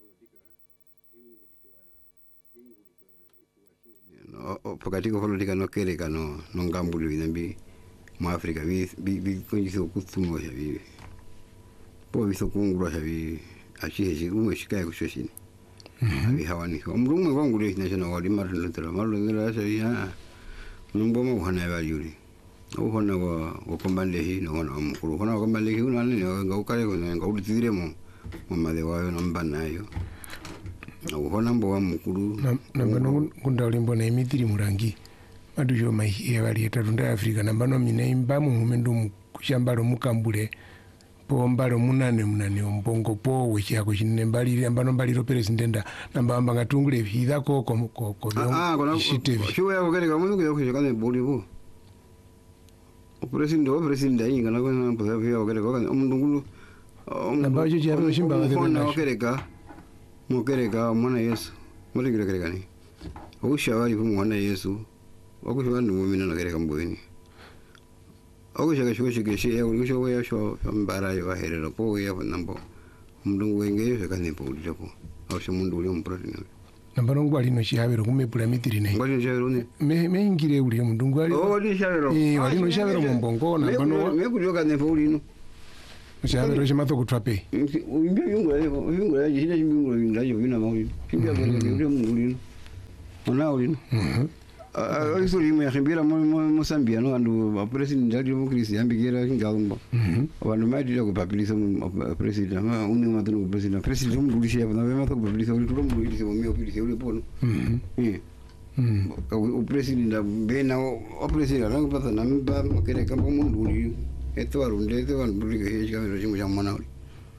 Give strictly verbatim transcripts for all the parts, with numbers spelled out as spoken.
no pokatiko politika no kereka no no ngambulu inambi mu Africa bi bi kunjiso kutumo ya bi po biso kungura ya bi achihe umwe shikaye kushoshini abi hawani umrumwe kwangulu national wali martin lutero martin lutero ya numboma uhana ya yuri uhona wa wakombande hi no wana mukuru hona wakombande hi unani nga ukale ko nga uditire mo mumade wayo nambana yo uhona mbo wa mukuru namba no kunda ulimbo na imitiri murangi madujo mai ya bali etunda Afrika namba no mine imbamu mumendo kushambalo mukambule po mbalo munane munane ombongo po wecha ko shinne mbali ambano mbali ro presidenta namba amba ngatungule vida ko ko ko ah ah shitevi shiwe yako kale kamuntu yo kushikane bolibo o presidente o presidente inga na ko na po yo kale ko umuntu ngulu namba jo jaro shimba ga de na kale ka mo kale ka mwana Yesu muri kale kale kani o shawari ku mwana Yesu o ko shwandu mu mina na kale kamboini ogo shaka shoko shike shi ya ugo shoko ya sho mbara yo aherero po ya nambo mundu wenge shaka ne po lipo au shi mundu uli mproti no namba no ngwali no shi habero kume pula mitiri ne ngwali shavero ne me me ingire uli mundu ngwali o li shavero eh wali no shavero mbongo namba no me kuli yoka ne po uli no shavero shi mato kutrape umbi yungula yungula yishina yungula yungula yo bina mauli kimbia kwa uli mundu uli ona uli mhm Isso limo ya khimbira mo Mozambique no andu president radio mo Chris yambikira ngalumba abantu maidi ko papilisa president ma uni ma tunu president president mo dulisi ya na ma to papilisa uli tulo mo dulisi mo mi opilisi uli pono eh o president da bena o president rango pata na mba mo kere kampo mo duli eto arunde eto anduli ke hejika mo jimo jamana uli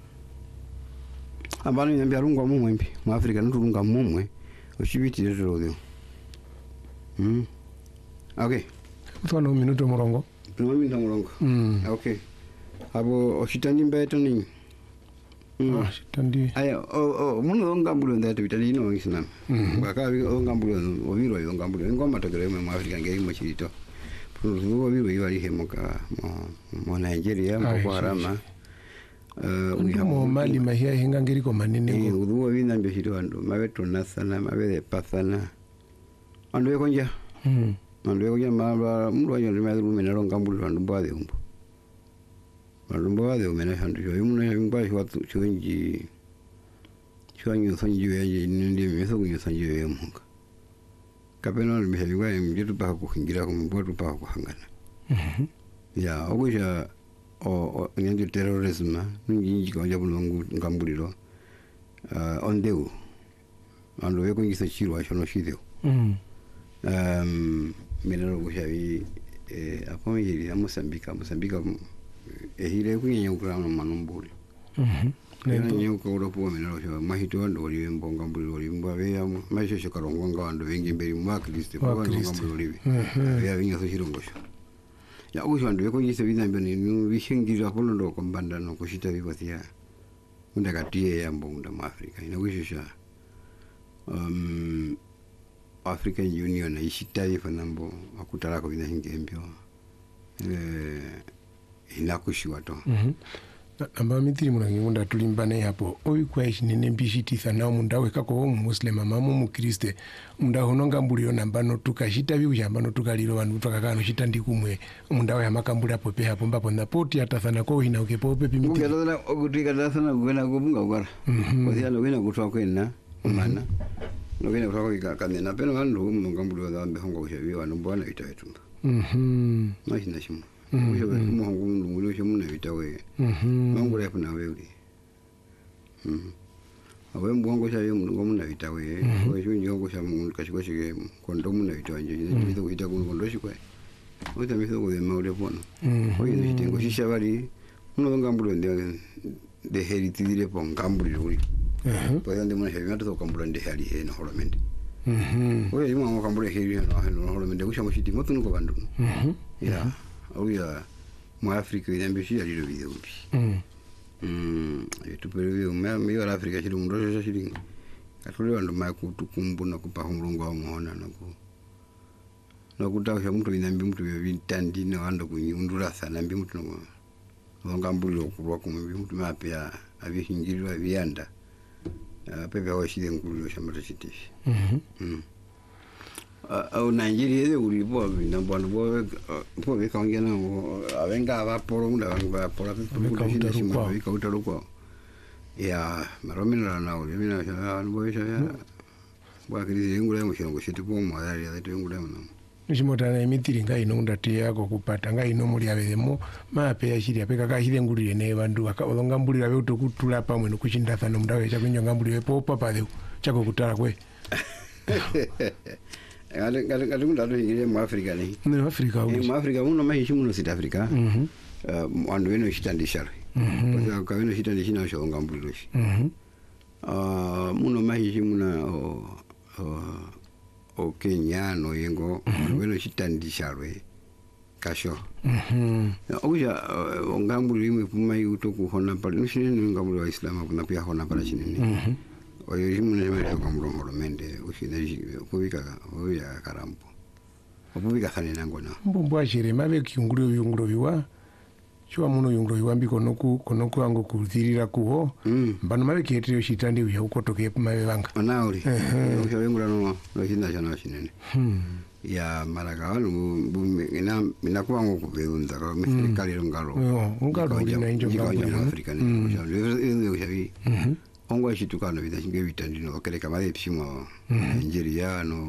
abani nyambia rungo mo mwempi mu Africa nturunga mo mwe o shibiti ro dio Mm. Okay. Mfano minuto murongo. No minuto murongo. Mm. Okay. Abo oshitandi mbeto ni. Mm. Ah, shitandi. Aya o o muno ngambulo ndato bitali no ngisina. Mm. Baka o ngambulo obiro yo ngambulo ngoma tokere mu Afrika ngeri mo chito. Puno zo obiro yali hemoka mo mo Nigeria mo kwarama. Eh uh, mo mali mahia hinga ngeri ko manene ngo. Eh uduwa bina mbe chito ando mabeto nasana mabele pasana. Ando yako nja. Mhm. Ando yako nja mamba mulu wanyo limaya lumena ngambulu ando bade umbo. Ando bade umena hando yo yumuna yumba shwatu chwenji. Chwanyo sanji yeje ndi meso kunyo sanji yeje munga. Kapena limehebwa mjitu pa kuhingira kumbotu pa kuhangana. Mhm. Ya okusha o nyanjo terrorism nginji ko jabulungu ngambuliro. Uh ondeu. Ando yako ngisa chirwa shono shideo. Mhm. Um, minero kushavi eh apo yiri ya Mozambique Mozambique ehire kunyenya ukura manumbuli mhm nenya ukura po minero sha mahito ndo oli mbonga mbuli oli mbabe ya maisha shakarongo ngando wengi mberi mwa Kristo kwa ngamba mbuli ya vinga so shirongo sha ya usho ndo ko yise binambe ni bishingira polo ndo kombanda no kushita bibatia undakatie ya mbonga mu Afrika ina wishisha um African Union na ishitaye fanambo akutara ko bina hingembyo eh inakushiwa to mhm amba mitiri murangi munda tulimbane hapo oyi kwa ishinene mbishitisa na munda weka ko muslim mama mu Kriste munda hononga mbulio nambano tukashita bi kujambano tukaliro vanhu tukakano chitandi kumwe munda wa makambuli hapo pe hapo mbapo ndapoti atathana ko hina ukepo pe pimiti ukela okutika dathana kwena kubunga ukara kosia no kwena kutwa kwena umana no kwena kutwa kwa kanena peno vanhu mungambuli wa dhambe hongo kushabi vanhu mbona itayetumba mhm mashina shimu uyo muhongo mundu uyo muna bitawe mhm mangu lepo na wewe mhm awe mbongo cha yemu ngo muna bitawe ko shunji ngo cha mundu kashiko shike kondo muna bitawe nje nje kuita kuno kondo shikwe uta miso ko dema ule pono ko yini tengo shisha bali muno ngambulo nde de heritage le pon ngambulo uri mhm po yande muna hebi mato ngambulo nde hali he no holamente mhm ko yimo ngambulo hebi no holamente ko shamo shiti moto nuko bandu mhm ya oya mu Afrika inambishi ali lo video mbi mhm mm etu pere me me la Afrika chiri mundo cho chiri katole vandu makutukumbu na kupa mulungu wa muona nako nokutausha mtu inambi mtu vitandi na wanda kunyundura sana mbi mtu no ngambuliro kulwa kumbi mtu mapya abishingirwa vyanda pepe wa shide ngulu shamata chitishi Mhm. mm au Nigeria de uri bo na bono bo bo be kangya na avenga va poro unda va pora pe Aveka shinde utaru shima kwao. ve kautaru kwa ya maromina na uri mina sha bo sha ya bo kiri ngule mo shongo shiti bo mo ya ya de ngule mo nishimotana emitiri ngaino ndati yako kupata ngaino muri avemo mape yashiri apeka kashire ngulire ne vandu akaolonga mbulira ve utokutula pamwe nokuchindathana mundawe chakunyo ngambulire popa pale chako kutala kwe ngale ngale ngale ngalo ngire mu Africa ni ne Afrika mu Africa muno mahishi muno South Africa mhm andu weno shitandishara kwa ka weno shitandishina sho ngambuliro shi mhm ah muno mahishi muna o o Kenya no yengo weno shitandisharwe kasho mhm oja ngambuliro imwe pumai utoku hona pale nushine ngambuliro wa Islam kuna pia hona pale chini mhm oyo imune mwe kwa mrongo mende ushine kubika oya karambo obubika khane nangona mbombo ashire mabe kiungulio yungulo biwa chwa muno yungulo biwa mbiko noku konoku ango kuthirira kuho mm mbano mabe kietrio shitandi uya ukotoke mabe banga onauri oyo yungula no no shinda chana shinene hmm ya maraka ina minakuwa ngo kubeunza ka misikali ngalo yo ngalo lina injo ngalo Afrika ni yo shavi mhm ongwa shitukano bidashinge bitandino okereka male pishimo Nigeria no